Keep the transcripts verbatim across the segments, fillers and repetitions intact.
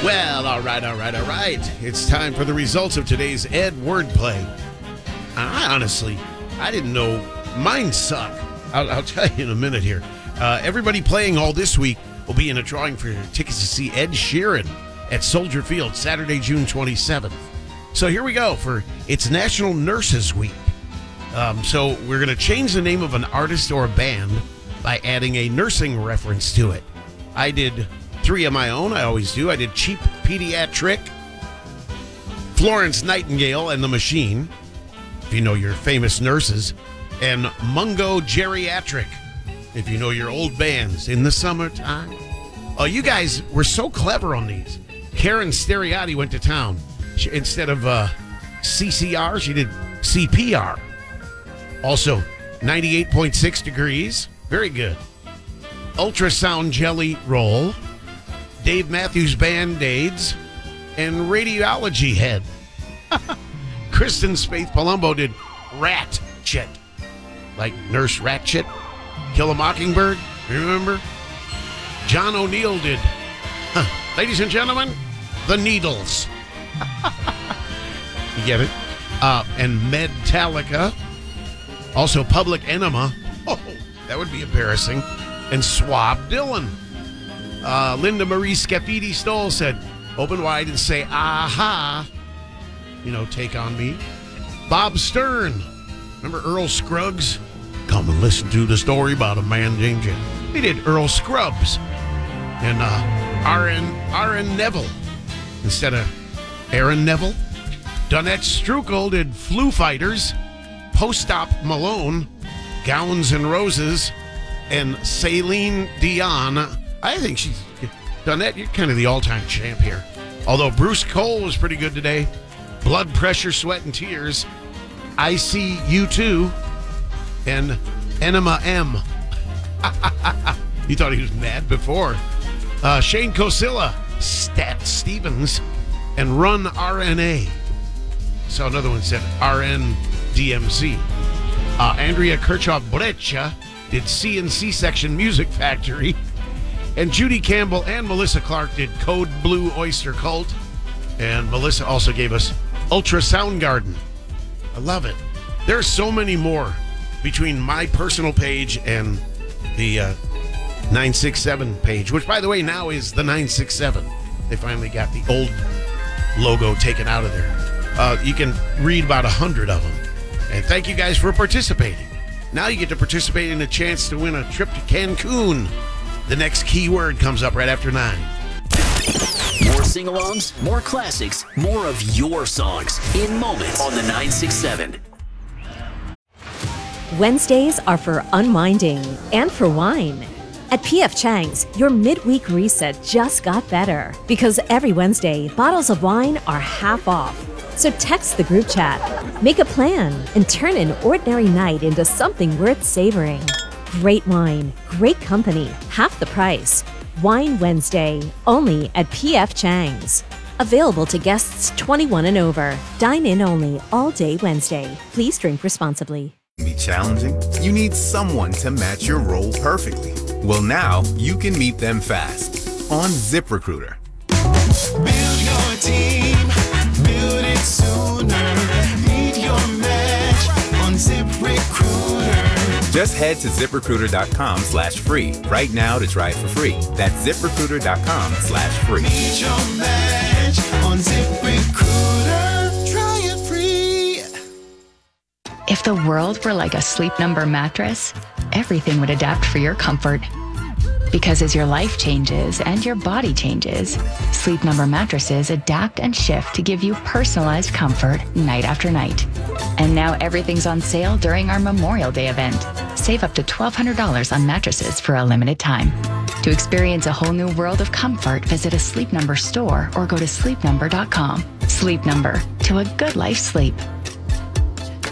Well, all right, all right, all right. It's time for the results of today's Ed Wordplay. I honestly, I didn't know mine suck. I'll, I'll tell you in a minute here. Uh, everybody playing all this week will be in a drawing for tickets to see Ed Sheeran at Soldier Field Saturday, June twenty-seventh. So here we go for it's National Nurses Week. Um, so we're going to change the name of an artist or a band by adding a nursing reference to it. I did three of my own. I always do. I did Cheap Pediatric, Florence Nightingale and the Machine, if you know your famous nurses, and Mungo Geriatric, if you know your old bands in the summertime. Oh, you guys were so clever on these. Karen Steriati went to town. She, instead of uh, C C R, she did C P R. Also, ninety-eight point six degrees. Very good. Ultrasound Jelly Roll. Dave Matthews Band-Aids, and Radiology Head. Kristen Spaeth Palumbo did Ratchet, like Nurse Ratchet, Kill a Mockingbird, remember? John O'Neill did, huh, ladies and gentlemen, The Needles. You get it? Uh, and Medtallica, also Public Enema. Oh, that would be embarrassing. And Swab Dylan. Uh, Linda Marie Scafidi Stoll said, open wide and say, aha. You know, take on me. Bob Stern. Remember Earl Scruggs? Come and listen to the story about a man named Jim. He did Earl Scrubs. And uh, R N R N Neville instead of Aaron Neville. Donette Strukel did Flu Fighters. Post-Op Malone. Gowns and Roses. And Celine Dion. I think she's done that. You're kind of the all-time champ here. Although Bruce Cole was pretty good today. Blood Pressure, Sweat, and Tears. I See You Too. And Enema M. You thought he was mad before. Uh, Shane Kosilla, Stat Stevens, and Run R N A. So another one said R N D M C. Uh, Andrea Kirchhoff-Breccia did C and C Section Music Factory. And Judy Campbell and Melissa Clark did Code Blue Oyster Cult. And Melissa also gave us Ultrasound Garden. I love it. There are so many more between my personal page and the uh, nine six seven page, which, by the way, now is the nine six seven. They finally got the old logo taken out of there. Uh, you can read about a hundred of them. And thank you guys for participating. Now you get to participate in a chance to win a trip to Cancun. The next keyword comes up right after nine. More sing-alongs, more classics, more of your songs in moments on the nine six seven. Wednesdays are for unwinding and for wine. At P F Chang's, your midweek reset just got better because every Wednesday, bottles of wine are half off. So text the group chat, make a plan, and turn an ordinary night into something worth savoring. Great wine, great company, half the price. Wine Wednesday, only at P F Chang's. Available to guests twenty-one and over. Dine in only all day Wednesday. Please drink responsibly. Be challenging? You need someone to match your role perfectly. Well, now you can meet them fast on ZipRecruiter. Build your team, build it sooner. Meet your match on ZipRecruiter. Just head to ZipRecruiter.com slash free right now to try it for free. That's ZipRecruiter.com slash free. Meet your match on ZipRecruiter. Try it free. If the world were like a Sleep Number mattress, everything would adapt for your comfort. Because as your life changes and your body changes, Sleep Number mattresses adapt and shift to give you personalized comfort night after night. And now everything's on sale during our Memorial Day event. Save up to twelve hundred dollars on mattresses for a limited time. To experience a whole new world of comfort, visit a Sleep Number store or go to sleep number dot com. Sleep Number, to a good life sleep.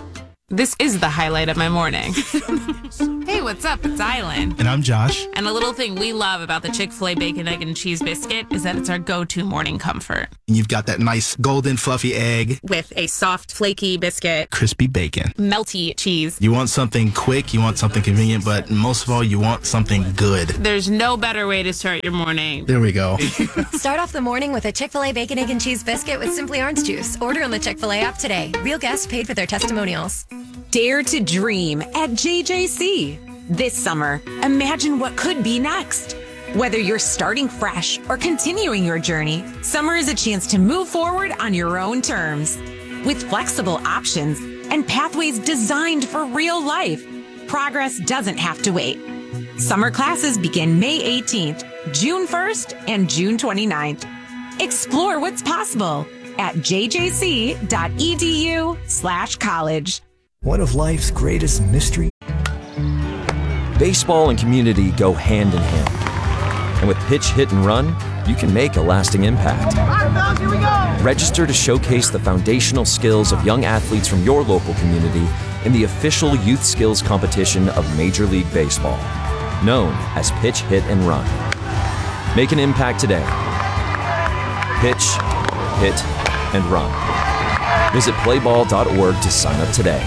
This is the highlight of my morning. Hey, what's up? It's Island. And I'm Josh. And a little thing we love about the Chick-fil-A Bacon, Egg, and Cheese Biscuit is that it's our go-to morning comfort. And you've got that nice golden fluffy egg. With a soft, flaky biscuit. Crispy bacon. Melty cheese. You want something quick, you want something convenient, but most of all, you want something good. There's no better way to start your morning. There we go. Start off the morning with a Chick-fil-A Bacon, Egg, and Cheese Biscuit with Simply Orange Juice. Order on the Chick-fil-A app today. Real guests paid for their testimonials. Dare to dream at J J C. This summer, imagine what could be next. Whether you're starting fresh or continuing your journey, summer is a chance to move forward on your own terms. With flexible options and pathways designed for real life, progress doesn't have to wait. Summer classes begin May eighteenth, June first, and June twenty-ninth. Explore what's possible at jjc.edu slash college. One of life's greatest mysteries. Baseball and community go hand in hand. And with Pitch, Hit, and Run, you can make a lasting impact. Here we go. Register to showcase the foundational skills of young athletes from your local community in the official youth skills competition of Major League Baseball, known as Pitch, Hit, and Run. Make an impact today. Pitch, Hit, and Run. Visit play ball dot org to sign up today.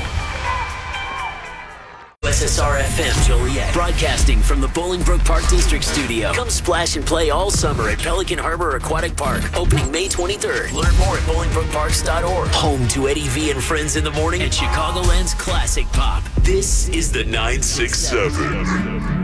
S S R F M Joliet, broadcasting from the Bolingbrook Park District Studio. Come splash and play all summer at Pelican Harbor Aquatic Park, opening May twenty-third. Learn more at bolingbrook parks dot org. Home to Eddie V and Friends in the Morning and Chicagoland's classic pop. This is the nine six seven.